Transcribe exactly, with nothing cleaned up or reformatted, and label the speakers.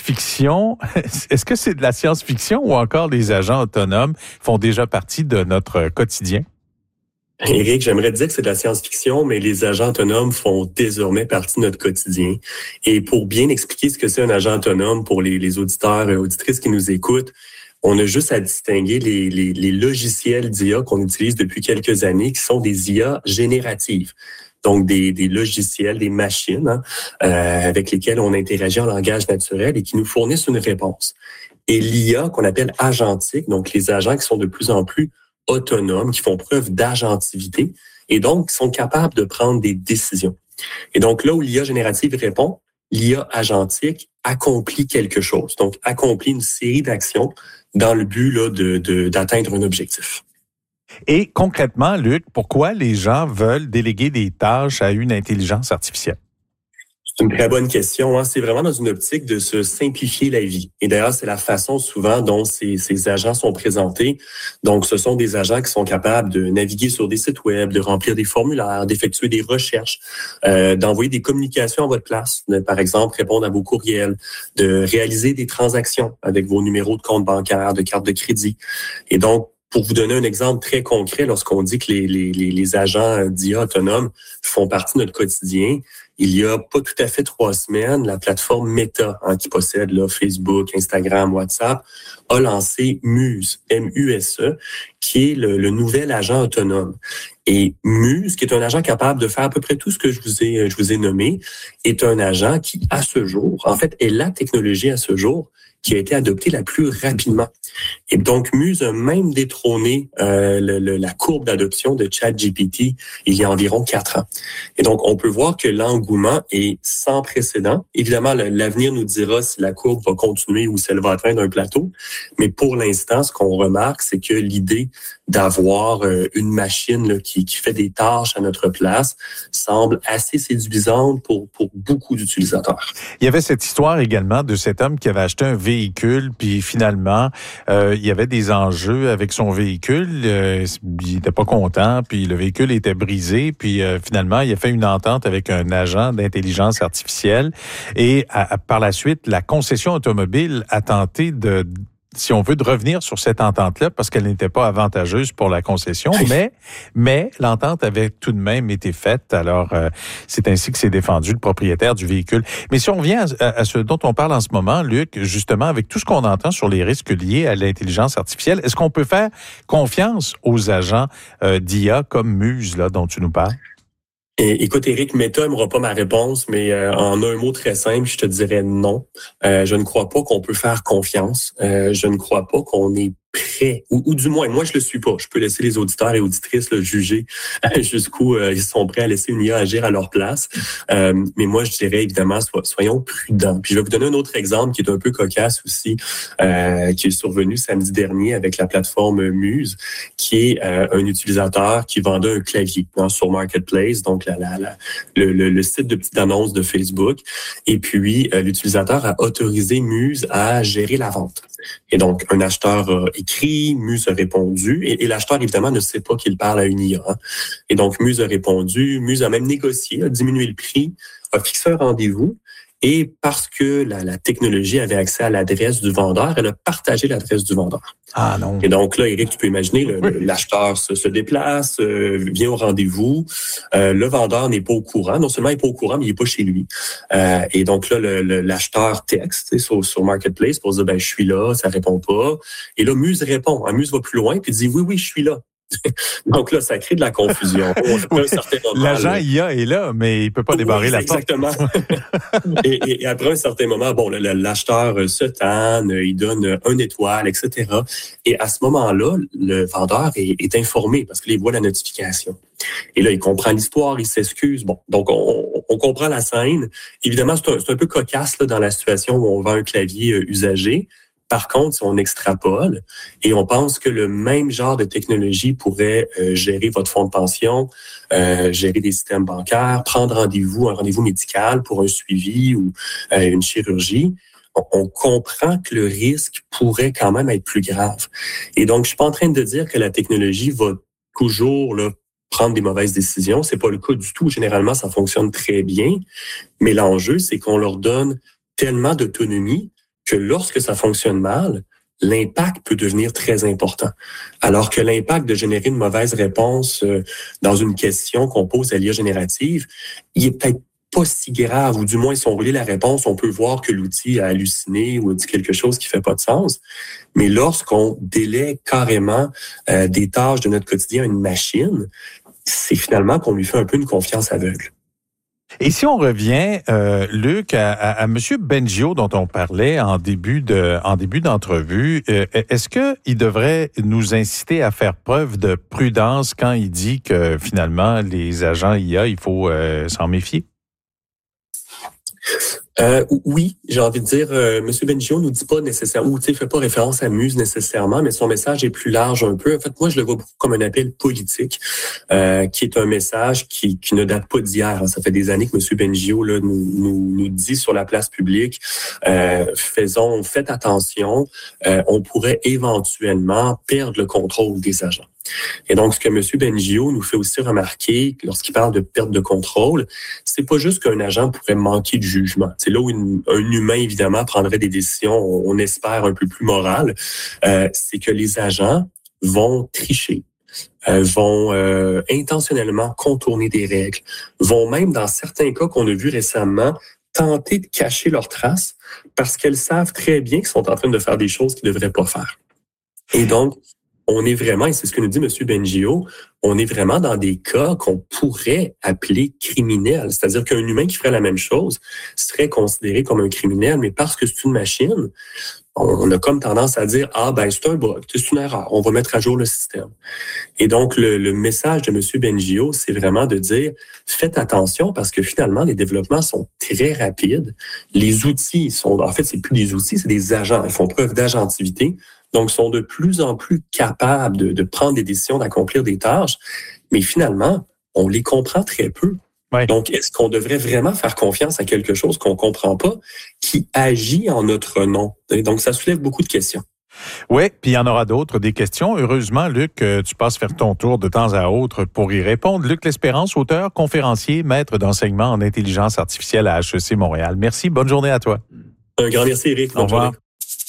Speaker 1: science-fiction, est-ce que c'est de la science-fiction ou encore les agents autonomes font déjà partie de notre quotidien?
Speaker 2: Éric, j'aimerais te dire que c'est de la science-fiction, mais les agents autonomes font désormais partie de notre quotidien. Et pour bien expliquer ce que c'est un agent autonome pour les, les auditeurs et auditrices qui nous écoutent, on a juste à distinguer les, les, les logiciels d'I A qu'on utilise depuis quelques années, qui sont des I A génératives. Donc, des, des logiciels, des machines hein, euh, avec lesquelles on interagit en langage naturel et qui nous fournissent une réponse. Et l'I A qu'on appelle agentique, donc les agents qui sont de plus en plus autonomes, qui font preuve d'agentivité et donc qui sont capables de prendre des décisions. Et donc là où l'I A générative répond, l'I A agentique accomplit quelque chose, donc accomplit une série d'actions dans le but là, de, de, d'atteindre un objectif.
Speaker 1: Et concrètement, Luc, pourquoi les gens veulent déléguer des tâches à une intelligence artificielle?
Speaker 2: C'est une très bonne question. Hein. C'est vraiment dans une optique de se simplifier la vie. Et d'ailleurs, c'est la façon souvent dont ces, ces agents sont présentés. Donc, ce sont des agents qui sont capables de naviguer sur des sites web, de remplir des formulaires, d'effectuer des recherches, euh, d'envoyer des communications à votre place, de, par exemple, répondre à vos courriels, de réaliser des transactions avec vos numéros de compte bancaire, de carte de crédit. Et donc, pour vous donner un exemple très concret, lorsqu'on dit que les, les, les agents d'I A autonomes font partie de notre quotidien, il y a pas tout à fait trois semaines, la plateforme Meta, hein, qui possède là, Facebook, Instagram, WhatsApp, a lancé Muse, M U S E, qui est le, le nouvel agent autonome. Et Muse, qui est un agent capable de faire à peu près tout ce que je vous ai, je vous ai nommé, est un agent qui, à ce jour, en fait, est la technologie à ce jour qui a été adoptée la plus rapidement. Et donc, Muse a même détrôné euh, le, le, la courbe d'adoption de ChatGPT il y a environ quatre ans. Et donc, on peut voir que l'engouement est sans précédent. Évidemment, l'avenir nous dira si la courbe va continuer ou si elle va atteindre un plateau. Mais pour l'instant, ce qu'on remarque, c'est que l'idée d'avoir euh, une machine là, qui, qui fait des tâches à notre place semble assez séduisante pour, pour beaucoup d'utilisateurs.
Speaker 1: Il y avait cette histoire également de cet homme qui avait acheté un véhicule, puis finalement, euh, il y avait des enjeux avec son véhicule. Euh, il n'était pas content, puis le véhicule était brisé, puis euh, finalement, il a fait une entente avec un agent d'intelligence artificielle. Et à, à, par la suite, la concession automobile a tenté de... si on veut, de revenir sur cette entente-là parce qu'elle n'était pas avantageuse pour la concession, mais mais l'entente avait tout de même été faite. Alors, euh, c'est ainsi que s'est défendu le propriétaire du véhicule. Mais si on revient à, à ce dont on parle en ce moment, Luc, justement, avec tout ce qu'on entend sur les risques liés à l'intelligence artificielle, est-ce qu'on peut faire confiance aux agents euh, d'I A comme Muse, là, dont tu nous parles?
Speaker 2: Et, écoute, Éric, Meta n'aimera pas ma réponse, mais euh, en un mot très simple, je te dirais non. Euh, je ne crois pas qu'on peut faire confiance. Euh, je ne crois pas qu'on est prêt, ou, ou du moins, moi, je le suis pas. Je peux laisser les auditeurs et auditrices le juger jusqu'où euh, ils sont prêts à laisser une I A agir à leur place. Euh, mais moi, je dirais évidemment, so, soyons prudents. Puis je vais vous donner un autre exemple qui est un peu cocasse aussi, euh, qui est survenu samedi dernier avec la plateforme Muse, qui est euh, un utilisateur qui vendait un clavier hein, sur Marketplace, donc la, la, la, le, le, le site de petite annonce de Facebook. Et puis, euh, l'utilisateur a autorisé Muse à gérer la vente. Et donc, un acheteur a écrit, Muse a répondu, et, et l'acheteur, évidemment, ne sait pas qu'il parle à une I A. Hein. Et donc, Muse a répondu, Muse a même négocié, a diminué le prix, a fixé un rendez-vous, et parce que la, la technologie avait accès à l'adresse du vendeur, elle a partagé l'adresse du vendeur.
Speaker 1: Ah non.
Speaker 2: Et donc là, Éric, tu peux imaginer, le, oui. l'acheteur se, se déplace, euh, vient au rendez-vous, euh, le vendeur n'est pas au courant, non seulement il n'est pas au courant, mais il n'est pas chez lui. Euh, et donc là, le, le, l'acheteur texte sur, sur Marketplace pour dire, ben je suis là, ça répond pas. Et là, Muse répond, hein, Muse va plus loin, puis dit, oui, oui, je suis là. Donc là, ça crée de la confusion.
Speaker 1: Oui, un certain moment, l'agent là, I A est là, mais il peut pas débarrer oui, la porte.
Speaker 2: Exactement. et, et, et après un certain moment, bon, l'acheteur se tanne, il donne un étoile, et cetera. Et à ce moment-là, le vendeur est, est informé parce qu'il voit la notification. Et là, il comprend l'histoire, il s'excuse. Bon, donc on, on comprend la scène. Évidemment, c'est un, c'est un peu cocasse là, dans la situation où on vend un clavier euh, usagé. Par contre, si on extrapole et on pense que le même genre de technologie pourrait euh, gérer votre fonds de pension, euh, gérer des systèmes bancaires, prendre rendez-vous, un rendez-vous médical pour un suivi ou euh, une chirurgie, on, on comprend que le risque pourrait quand même être plus grave. Et donc, je suis pas en train de dire que la technologie va toujours là, prendre des mauvaises décisions. C'est pas le cas du tout. Généralement, ça fonctionne très bien. Mais l'enjeu, c'est qu'on leur donne tellement d'autonomie que lorsque ça fonctionne mal, l'impact peut devenir très important. Alors que l'impact de générer une mauvaise réponse euh, dans une question qu'on pose à l'I A générative, il est peut-être pas si grave, ou du moins, si on relit la réponse, on peut voir que l'outil a halluciné ou a dit quelque chose qui fait pas de sens. Mais lorsqu'on délègue carrément euh, des tâches de notre quotidien à une machine, c'est finalement qu'on lui fait un peu une confiance aveugle.
Speaker 1: Et si on revient, euh, Luc, à, à, à M. Bengio dont on parlait en début de, en début d'entrevue, euh, est-ce que il devrait nous inciter à faire preuve de prudence quand il dit que finalement les agents I A, il faut euh, s'en méfier?
Speaker 2: Euh, oui, j'ai envie de dire, euh, M. Bengio nous dit pas nécessairement, ou tu sais, fait pas référence à Muse nécessairement, mais son message est plus large un peu. En fait, moi, je le vois beaucoup comme un appel politique, euh, qui est un message qui, qui ne date pas d'hier. Ça fait des années que M. Bengio là, nous, nous, nous dit sur la place publique, euh, faisons, faites attention, euh, on pourrait éventuellement perdre le contrôle des agents. Et donc, ce que M. Bengio nous fait aussi remarquer lorsqu'il parle de perte de contrôle, c'est pas juste qu'un agent pourrait manquer de jugement. C'est là où une, un humain, évidemment, prendrait des décisions, on, on espère, un peu plus morales. Euh, c'est que les agents vont tricher, euh, vont euh, intentionnellement contourner des règles, vont même, dans certains cas qu'on a vus récemment, tenter de cacher leurs traces parce qu'elles savent très bien qu'ils sont en train de faire des choses qu'ils ne devraient pas faire. Et donc, on est vraiment, et c'est ce que nous dit M. Bengio, on est vraiment dans des cas qu'on pourrait appeler criminels. C'est-à-dire qu'un humain qui ferait la même chose serait considéré comme un criminel, mais parce que c'est une machine, on a comme tendance à dire « Ah, ben c'est un bug, c'est une erreur, on va mettre à jour le système ». Et donc, le, le message de M. Bengio, c'est vraiment de dire « Faites attention parce que finalement, les développements sont très rapides. Les outils sont, en fait, c'est plus des outils, c'est des agents. Ils font preuve d'agentivité. Donc, sont de plus en plus capables de, de prendre des décisions, d'accomplir des tâches. Mais finalement, on les comprend très peu. Ouais. Donc, est-ce qu'on devrait vraiment faire confiance à quelque chose qu'on comprend pas, qui agit en notre nom? Et donc, ça soulève beaucoup de questions.
Speaker 1: Oui, puis il y en aura d'autres, des questions. Heureusement, Luc, tu passes faire ton tour de temps à autre pour y répondre. Luc L'Espérance, auteur, conférencier, maître d'enseignement en intelligence artificielle à H E C Montréal. Merci, bonne journée à toi.
Speaker 2: Un grand merci, Éric.
Speaker 1: Au revoir.
Speaker 2: Journée.